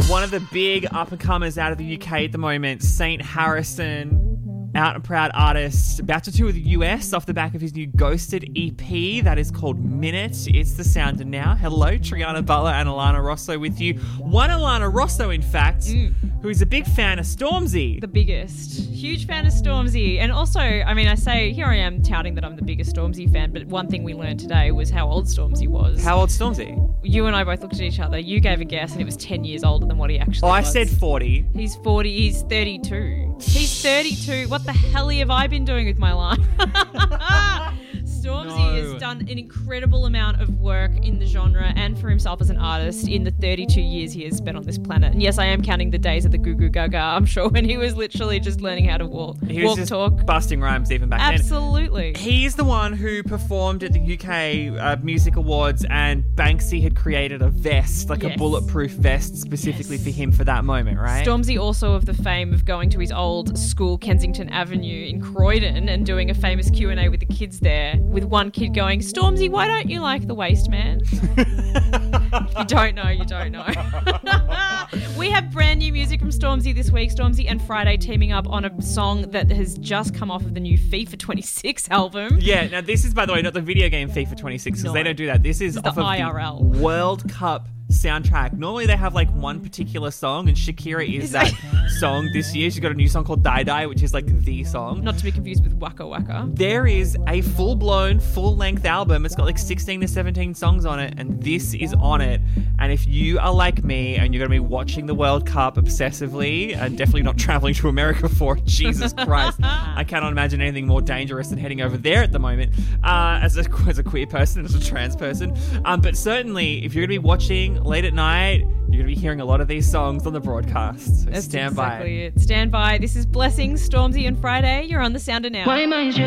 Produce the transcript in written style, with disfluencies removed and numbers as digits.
One of the big up-and-comers out of the UK at the moment, Saint Harrison, out and proud artist, about to tour the US off the back of his new Ghosted EP that is called Minute. It's the sound of now. Hello, Triana Butler and Alana Rosso with you. One Alana Rosso, in fact, who is a big fan of Stormzy. The biggest. Huge fan of Stormzy. And also, I mean, I say, here I am touting that I'm the biggest Stormzy fan, but one thing we learned today was how old Stormzy was. How old's Stormzy? You and I both looked at each other. You gave a guess and it was 10 years older than what he actually was. I said 40. He's 40. He's 32. He's 32. What the hell have I been doing with my life? Stormzy has done an incredible amount of work in the genre and for himself as an artist in the 32 years he has spent on this planet. And yes, I am counting the days of the Goo Goo Gaga, I'm sure, when he was literally just learning how to walk. He was just talk. Busting rhymes even back then. Absolutely. He's the one who performed at the UK Music Awards, and Banksy had created a vest, like a bulletproof vest specifically for him for that moment, right? Stormzy also of the fame of going to his old school, Kensington Avenue in Croydon, and doing a famous Q&A with the kids there, with one kid going, Stormzy, why don't you like the waste man? If you don't know, you don't know. We have brand new music from Stormzy this week. Stormzy and Friday teaming up on a song that has just come off of the new FIFA 26 album. Yeah, now this is, by the way, not the video game FIFA 26, because they don't do that. This is off the of IRL. the World Cup soundtrack. Normally they have like one particular song, and Shakira is that song this year. She's got a new song called Die Die, which is like the song. Not to be confused with Waka Waka. There is a full-blown, full-length album. It's got like 16 to 17 songs on it, and this is on it. And if you are like me and you're going to be watching the World Cup obsessively and definitely not traveling to America for it, Jesus Christ, I cannot imagine anything more dangerous than heading over there at the moment as a queer person, as a trans person. But certainly, if you're going to be watching late at night, you're going to be hearing a lot of these songs on the broadcast. So That's stand exactly by. It. Stand by. This is Blessings, Stormzy and Friday. You're on The Sound of Now. Why am I